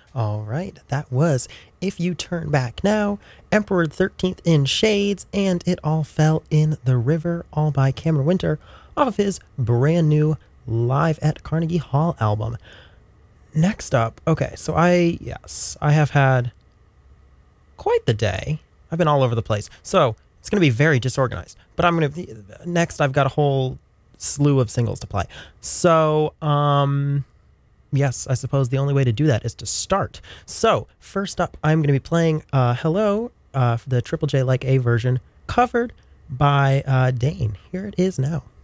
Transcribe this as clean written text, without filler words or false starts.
All right, that was If You Turn Back Now, Emperor 13th in Shades, and It All Fell in the River, all by Cameron Winter, off of his brand new Live at Carnegie Hall album. Next up, okay, so I have had quite the day. I've been all over the place. So it's going to be very disorganized, but next I've got a whole slew of singles to play. So, yes, I suppose the only way to do that is to start. So first up, I'm going to be playing Hello, the Triple J Like A version, covered by Dane. Here it is now.